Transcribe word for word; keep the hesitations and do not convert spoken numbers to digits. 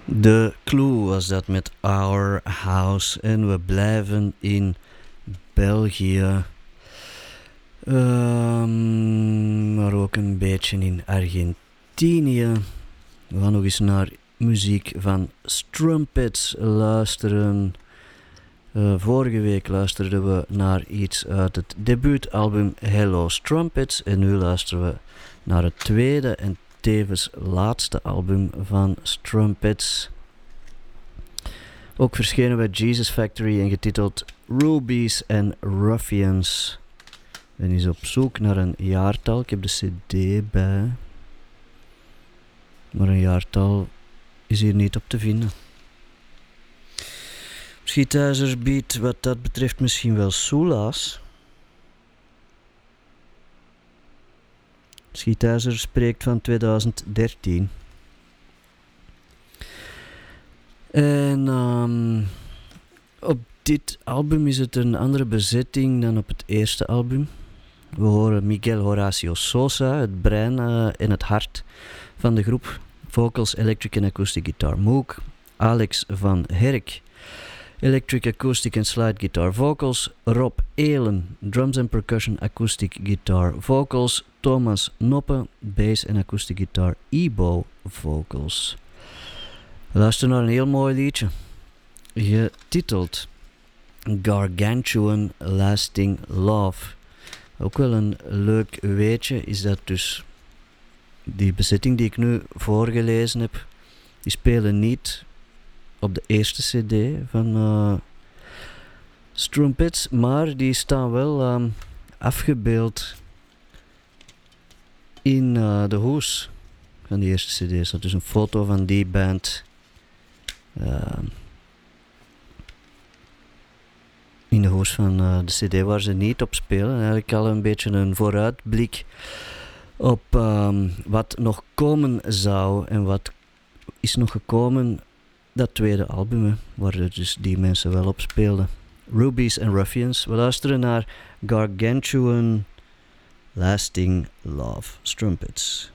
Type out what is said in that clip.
De Clue was dat met Our House. En we blijven in België. Um, maar ook een beetje in Argentinië. We gaan nog eens naar muziek van Strumpets luisteren. Uh, vorige week luisterden we naar iets uit het debuutalbum Hello Strumpets. En nu luisteren we naar het tweede en tevens laatste album van Strumpets. Ook verschenen bij Jesus Factory en getiteld Rubies and Ruffians. En is op zoek naar een jaartal. Ik heb de cd bij. Maar een jaartal is hier niet op te vinden. Schiethuizer biedt wat dat betreft misschien wel soelaas. Schiethuizer spreekt van tweeduizend dertien. En um, op dit album is het een andere bezetting dan op het eerste album. We horen Miguel Horacio Sosa, het brein uh, en het hart van de groep. Vocals, electric en acoustic guitar Moog. Alex van Herk, electric, acoustic en slide guitar vocals. Rob Elen, drums en percussion, acoustic guitar vocals. Thomas Noppe, bass en acoustic guitar Ebo vocals. Luister naar een heel mooi liedje, getiteld Gargantuan Lasting Love. Ook wel een leuk weetje is dat dus die bezetting die ik nu voorgelezen heb, die spelen niet op de eerste cd van uh, Strumpets, maar die staan wel um, afgebeeld in uh, de hoes van die eerste cd. Er staat dus een foto van die band uh, in de hoes van uh, de cd waar ze niet op spelen. Eigenlijk al een beetje een vooruitblik op um, wat nog komen zou en wat is nog gekomen. Dat tweede album, hè, waar dus die mensen wel op speelden. Rubies and Ruffians. We luisteren naar Gargantuan Lasting Love. Strumpets.